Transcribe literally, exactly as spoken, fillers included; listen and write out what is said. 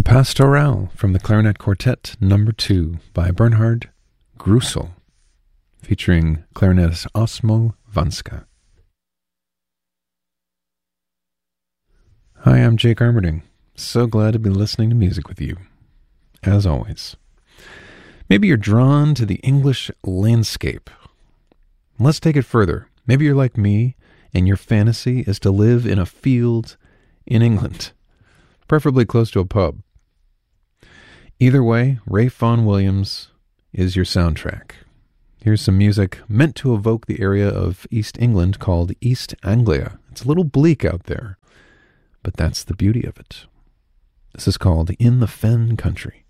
Pastoral from the Clarinet Quartet number two by Bernhard Grusel, featuring clarinetist Osmo Vanska. Hi, I'm Jake Armerding. So glad to be listening to music with you, as always. Maybe you're drawn to the English landscape. Let's take it further. Maybe you're like me, and your fantasy is to live in a field in England, preferably close to a pub. Either way, Ray Vaughan Williams is your soundtrack. Here's some music meant to evoke the area of East England called East Anglia. It's a little bleak out there, but that's the beauty of it. This is called In the Fen Country.